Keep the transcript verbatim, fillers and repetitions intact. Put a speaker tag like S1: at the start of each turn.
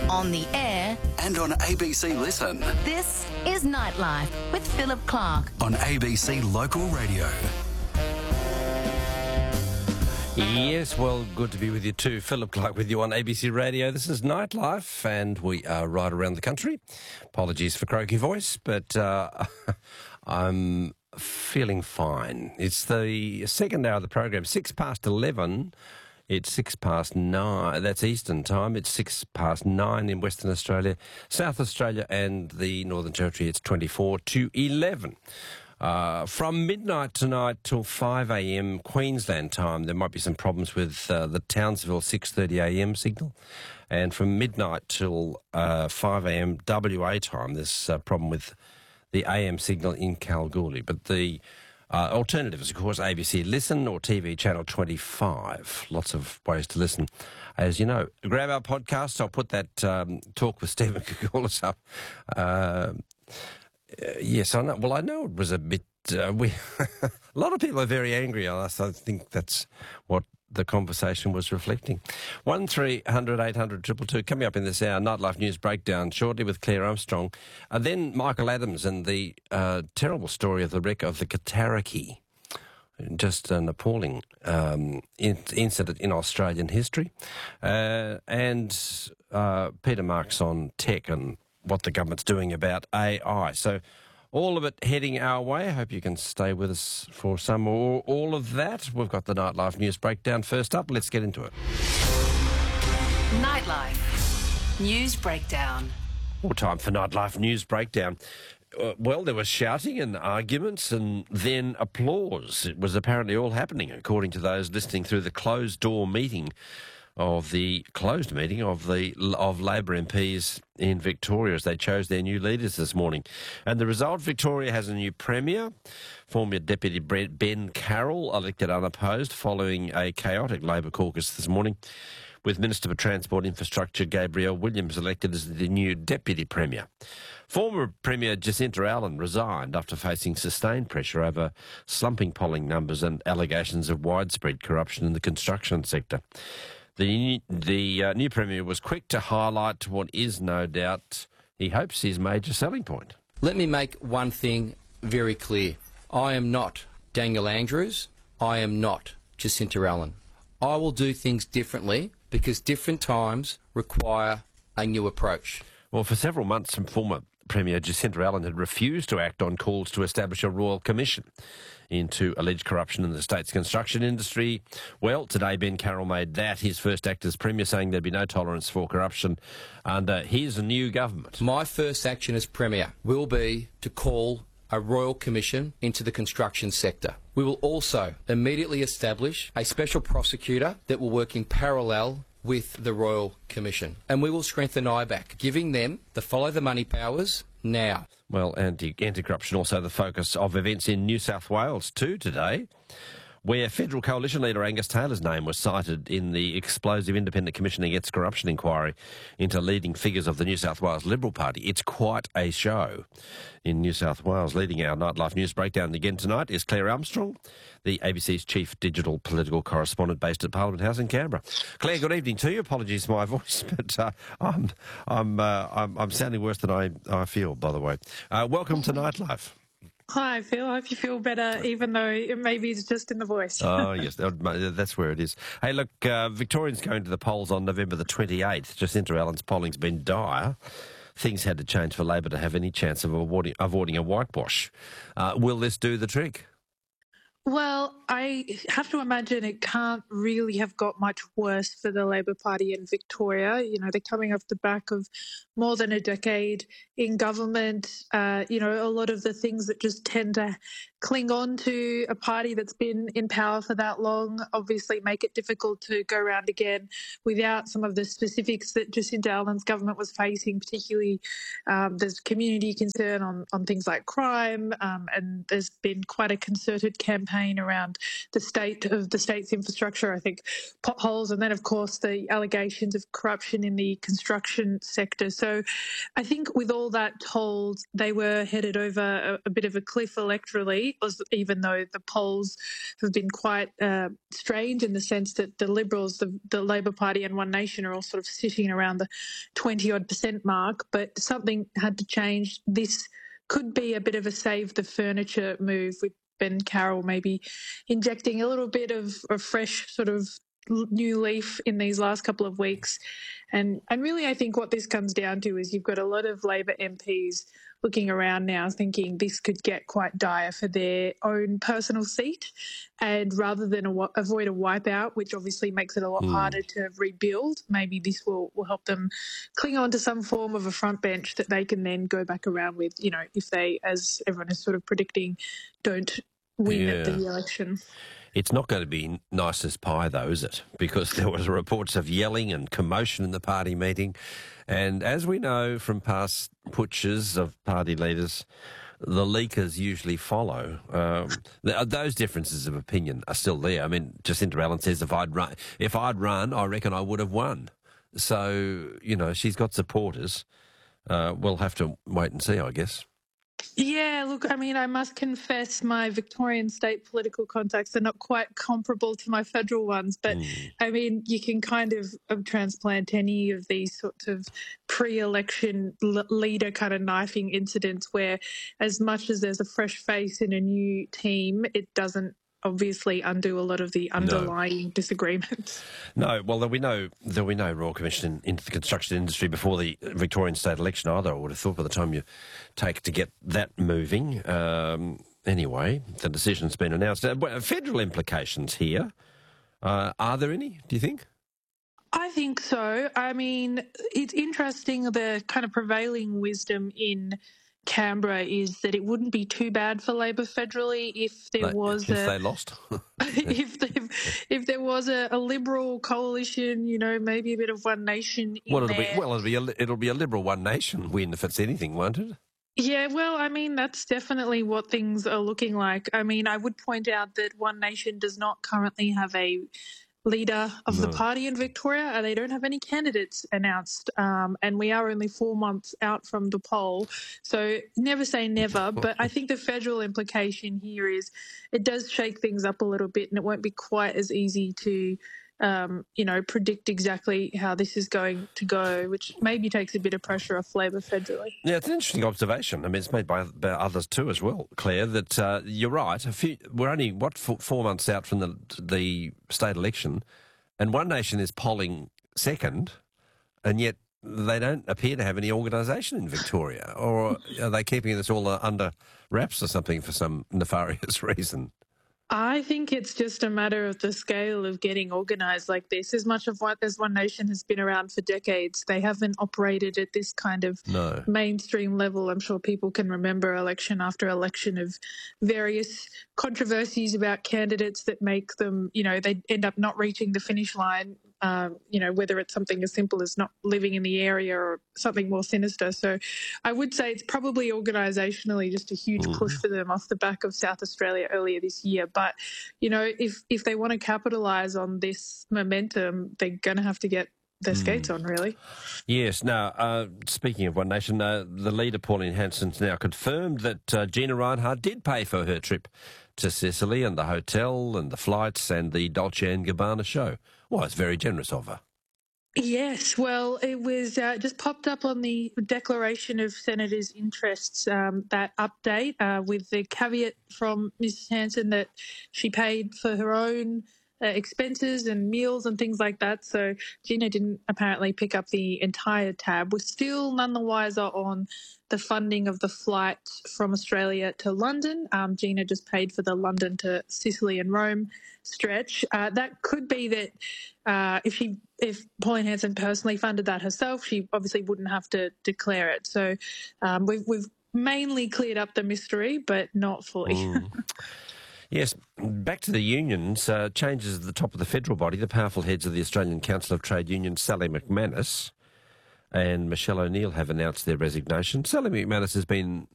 S1: on the air
S2: and on A B C Listen.
S1: This is Nightlife with Philip Clark
S2: on A B C Local Radio.
S3: Yes, well, good to be with you too. Philip Clark with you on A B C Radio. This is Nightlife, and we are right around the country. Apologies for croaky voice, but uh, I'm feeling fine. It's the second hour of the program, six past eleven. It's six past nine. That's Eastern time. It's six past nine in Western Australia, South Australia, and the Northern Territory. It's twenty-four to eleven. Uh, from midnight tonight till five a.m. Queensland time, there might be some problems with uh, the Townsville six thirty a.m. signal. And from midnight till uh, five a.m. W A time, there's a problem with the A M signal in Kalgoorlie. But the uh, alternative is, of course, A B C Listen or T V Channel twenty-five. Lots of ways to listen. As you know, grab our podcast. I'll put that um, talk with Stephen Koukoulas up. Uh, Uh, yes, I know. Well, I know it was a bit. Uh, we a lot of people are very angry on us. I think that's what the conversation was reflecting. One three hundred eight hundred triple two coming up in this hour. Nightlife News Breakdown shortly with Claire Armstrong. Uh, then Michael Adams and the uh, terrible story of the wreck of the Kataraki. Just an appalling um, in- incident in Australian history. Uh, and uh, Peter Marks on tech and what the government's doing about A I. So all of it heading our way. I hope you can stay with us for some or all of that. We've got the Nightlife News Breakdown first up. Let's get into it.
S1: Nightlife News Breakdown.
S3: All time for Nightlife News Breakdown. Uh, well, there was shouting and arguments and then applause. It was apparently all happening, according to those listening through the closed-door meeting of the closed meeting of the of Labor M Ps in Victoria as they chose their new leaders this morning. And the result, Victoria has a new Premier, former Deputy Ben Carroll, elected unopposed following a chaotic Labor caucus this morning, with Minister for Transport Infrastructure Gabrielle Williams elected as the new Deputy Premier. Former Premier Jacinta Allen resigned after facing sustained pressure over slumping polling numbers and allegations of widespread corruption in the construction sector. The, the uh, new Premier was quick to highlight what is no doubt, he hopes, his major selling point.
S4: Let me make one thing very clear. I am not Daniel Andrews. I am not Jacinta Allen. I will do things differently because different times require a new approach.
S3: Well, for several months, former Premier Jacinta Allen had refused to act on calls to establish a royal commission into alleged corruption in the state's construction industry. Well, today Ben Carroll made that his first act as Premier, saying there'd be no tolerance for corruption under his new government.
S4: My first action as Premier will be to call a royal commission into the construction sector. We will also immediately establish a special prosecutor that will work in parallel with the Royal Commission. And we will strengthen I B A C, giving them the follow the money powers now.
S3: Well, anti- anti-corruption also the focus of events in New South Wales too today, where Federal Coalition leader Angus Taylor's name was cited in the explosive Independent Commission Against Corruption inquiry into leading figures of the New South Wales Liberal Party. It's quite a show in New South Wales. Leading our Nightlife News Breakdown again tonight is Claire Armstrong, the A B C's chief digital political correspondent based at Parliament House in Canberra. Claire, good evening to you. Apologies for my voice, but uh, I'm I'm, uh, I'm I'm sounding worse than I I feel. By the way, uh, welcome to Nightlife.
S5: Hi, Phil. I hope you feel better, even though it maybe it's just in the voice.
S3: Oh, yes, that's where it is. Hey, look, uh, Victorians going to the polls on November the twenty-eighth. Jacinta Allen's polling's been dire. Things had to change for Labor to have any chance of avoiding, avoiding a whitewash. Uh, will this do the trick?
S5: Well, I have to imagine it can't really have got much worse for the Labor Party in Victoria. You know, they're coming off the back of more than a decade in government. Uh, you know, a lot of the things that just tend to cling on to a party that's been in power for that long obviously make it difficult to go around again without some of the specifics that Jacinta Allen's government was facing, particularly um, there's community concern on, on things like crime, um, and there's been quite a concerted campaign around the state of the state's infrastructure, I think potholes, and then of course the allegations of corruption in the construction sector. So I think with all that told, they were headed over a, a bit of a cliff electorally. as- even though the polls have been quite uh, strange in the sense that the Liberals, the, the Labor Party and One Nation are all sort of sitting around the twenty-odd percent mark. But something had to change. This could be a bit of a save the furniture move with Ben Carroll maybe injecting a little bit of a fresh sort of new leaf in these last couple of weeks. And and really I think what this comes down to is you've got a lot of Labor M Ps looking around now thinking this could get quite dire for their own personal seat, and rather than a, avoid a wipeout, which obviously makes it a lot mm. harder to rebuild, maybe this will, will help them cling on to some form of a front bench that they can then go back around with, you know, if they, as everyone is sort of predicting, don't win
S3: yeah.
S5: at the election.
S3: It's not going to be nice as pie, though, is it? Because there was reports of yelling and commotion in the party meeting. And as we know from past putches of party leaders, the leakers usually follow. Um, th- those differences of opinion are still there. I mean, Jacinta Allen says if I'd run, if I'd run, I reckon I would have won. So, you know, she's got supporters. Uh, we'll have to wait and see, I guess.
S5: Yeah, look, I mean, I must confess my Victorian state political contacts are not quite comparable to my federal ones, but mm. I mean, you can kind of um, transplant any of these sorts of pre-election l- leader kind of knifing incidents where as much as there's a fresh face in a new team, it doesn't obviously undo a lot of the underlying no. disagreements.
S3: No, well, there'll be no, there'll be no Royal Commission into the construction industry before the Victorian state election either, I would have thought, by the time you take to get that moving. Um, anyway, the decision's been announced. Uh, federal implications here, uh, are there any, do you think?
S5: I think so. I mean, it's interesting, the kind of prevailing wisdom in Canberra is that it wouldn't be too bad for Labor federally if there
S3: like,
S5: was
S3: if
S5: a,
S3: they lost
S5: if they, if there was a, a Liberal coalition, you know, maybe a bit of One Nation in
S3: well, it'll
S5: there.
S3: Be, well, it'll be a, it'll be a Liberal One Nation win if it's anything, won't it?
S5: Yeah, well, I mean, that's definitely what things are looking like. I mean, I would point out that One Nation does not currently have a leader of no. the party in Victoria. They don't have any candidates announced, um, and we are only four months out from the poll. So never say never, but I think the federal implication here is it does shake things up a little bit, and it won't be quite as easy to Um, you know, predict exactly how this is going to go, which maybe takes a bit of pressure off Labor federally.
S3: Yeah, it's an interesting observation. I mean, it's made by, by others too as well, Claire, that uh, you're right. A few, we're only, what, four, four months out from the, the state election, and One Nation is polling second, and yet they don't appear to have any organisation in Victoria. Or are they keeping this all uh, under wraps or something for some nefarious reason?
S5: I think it's just a matter of the scale of getting organised like this. As much of what as One Nation has been around for decades, they haven't operated at this kind of
S3: no.
S5: mainstream level. I'm sure people can remember election after election of various controversies about candidates that make them, you know, they end up not reaching the finish line, um, you know, whether it's something as simple as not living in the area or something more sinister. So I would say it's probably organisationally just a huge mm. push for them off the back of South Australia earlier this year. But, you know, if, if they want to capitalise on this momentum, they're going to have to get their skates mm. on, really.
S3: Yes. Now, uh, speaking of One Nation, uh, the leader, Pauline Hanson's now confirmed that uh, Gina Rinehart did pay for her trip to Sicily and the hotel and the flights and the Dolce and Gabbana show. Well, it's very generous of her.
S5: Yes, well, it was uh, just popped up on the Declaration of Senators' Interests, um, that update, uh, with the caveat from Missus Hanson that she paid for her own uh, expenses and meals and things like that. So Gina didn't apparently pick up the entire tab. We're still none the wiser on the funding of the flight from Australia to London. Um, Gina just paid for the London to Sicily and Rome stretch. Uh, that could be that uh, if she, if Pauline Hanson personally funded that herself, she obviously wouldn't have to declare it. So um, we've, we've mainly cleared up the mystery, but not fully.
S3: Mm. Yes, back to the unions. Uh, changes at the top of the federal body. The powerful heads of the Australian Council of Trade Unions, Sally McManus and Michelle O'Neill, have announced their resignation. Sally McManus has been